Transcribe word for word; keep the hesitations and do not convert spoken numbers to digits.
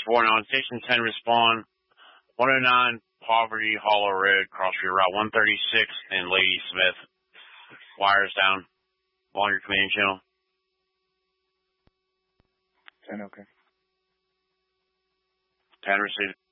four now. Station ten, respond. one oh nine Poverty Hollow Road, cross your route one thirty-six and Lady Smith. Wires down along your command channel. ten, okay. ten received.